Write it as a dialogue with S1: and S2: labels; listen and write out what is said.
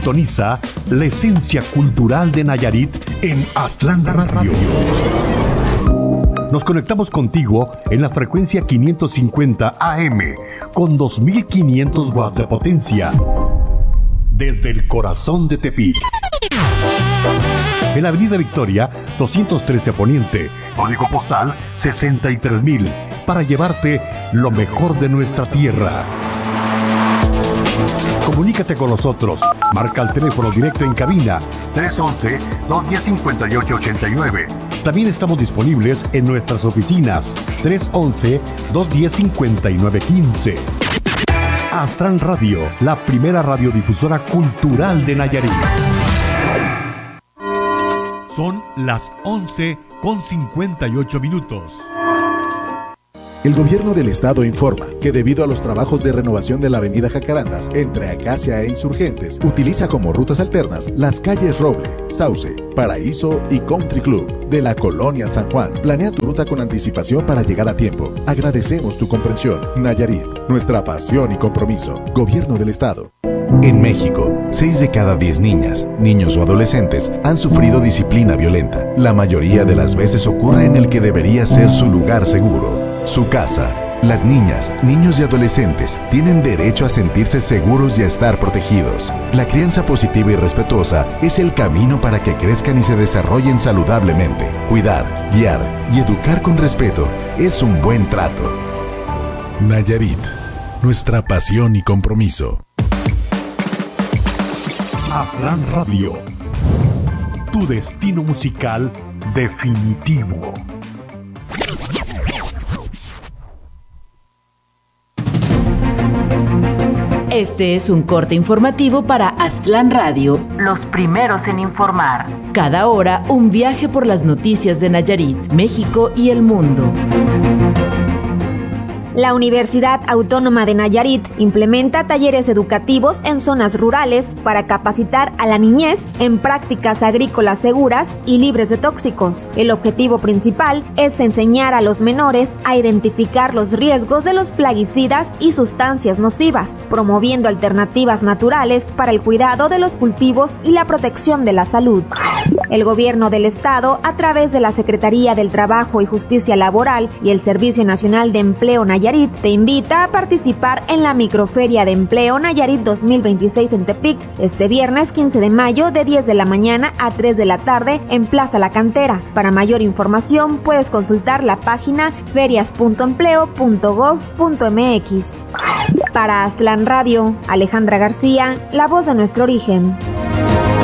S1: Sintoniza la esencia cultural de Nayarit en Aztlán Radio. Nos conectamos contigo en la frecuencia 550 AM con 2500 watts de potencia desde el corazón de Tepic. En la Avenida Victoria 213 Poniente, código postal 63000, para llevarte lo mejor de nuestra tierra. Comunícate con nosotros. Marca el teléfono directo en cabina 311-210-5889. También estamos disponibles en nuestras oficinas 311-210-5915. Aztlán Radio, la primera radiodifusora cultural de Nayarit.
S2: Son las 11:58.
S3: El gobierno del estado informa que debido a los trabajos de renovación de la avenida Jacarandas entre Acacia e Insurgentes, utiliza como rutas alternas las calles Roble, Sauce, Paraíso y Country Club de la Colonia San Juan. Planea tu ruta con anticipación para llegar a tiempo. Agradecemos tu comprensión. Nayarit, nuestra pasión y compromiso. Gobierno del estado.
S4: En México, 6 de cada 10 niñas, niños o adolescentes han sufrido disciplina violenta. La mayoría de las veces ocurre en el que debería ser su lugar seguro, su casa. Las niñas, niños y adolescentes tienen derecho a sentirse seguros y a estar protegidos. La crianza positiva y respetuosa es el camino para que crezcan y se desarrollen saludablemente. Cuidar, guiar y educar con respeto es un buen trato.
S5: Nayarit, nuestra pasión y compromiso.
S1: Aztlán Radio, tu destino musical definitivo.
S6: Este es un corte informativo para Aztlán Radio, los primeros en informar. Cada hora, un viaje por las noticias de Nayarit, México y el mundo.
S7: La Universidad Autónoma de Nayarit implementa talleres educativos en zonas rurales para capacitar a la niñez en prácticas agrícolas seguras y libres de tóxicos. El objetivo principal es enseñar a los menores a identificar los riesgos de los plaguicidas y sustancias nocivas, promoviendo alternativas naturales para el cuidado de los cultivos y la protección de la salud. El gobierno del estado, a través de la Secretaría del Trabajo y Justicia Laboral y el Servicio Nacional de Empleo Nayarit, te invita a participar en la Microferia de Empleo Nayarit 2026 en Tepic, este viernes 15 de mayo de 10 de la mañana a 3 de la tarde en Plaza La Cantera. Para mayor información puedes consultar la página ferias.empleo.gov.mx. Para Aztlán Radio, Alejandra García, la voz de nuestro origen.